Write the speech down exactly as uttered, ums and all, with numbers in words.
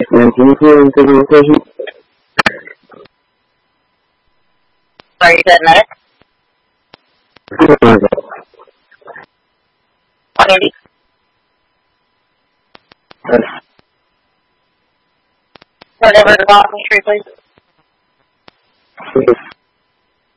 And can you put into the location? Sorry, you said medic? one eighty. Whatever the bottom street, please.